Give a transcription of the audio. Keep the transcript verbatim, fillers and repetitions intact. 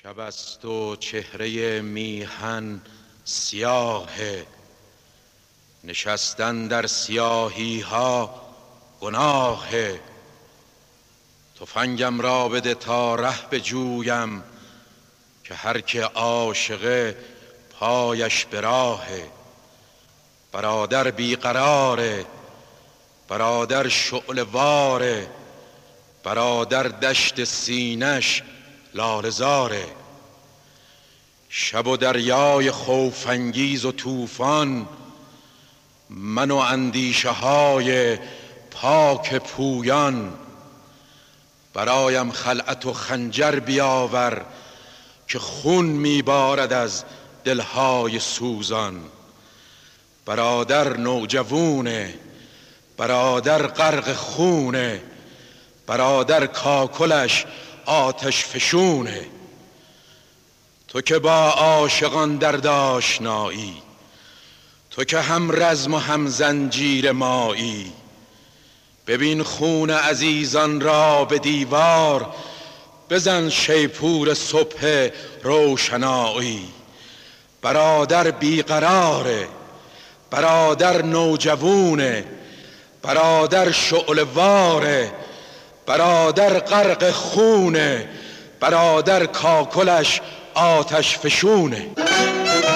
شب است و چهره میهن سیاهه، نشستن در سیاهی ها گناهه. تفنگم را بده تا ره بجویم، که هر که عاشقه پایش به راهه. برادر بیقراره، برادر شعله واره، برادر دشت سینش لاله‌زاره. شب و دریای خوف انگیز و طوفان، من و اندیشه های پاک پویان. برایم خلعت و خنجر بیاور، که خون میبارد از دلهای سوزان. برادر نوجوونه، برادر غرق خونه، برادر کاکلش آتش فشونه. تو که با عاشقان در آشنایی، تو که هم رزم و هم زنجیر مایی. ببین خون عزیزان را به دیوار، بزن شیپور صبح روشنایی. برادر بیقراره، برادر نوجوونه، برادر شعله واره، برادر غرق خونه، برادر کاکلش آتش فشونه.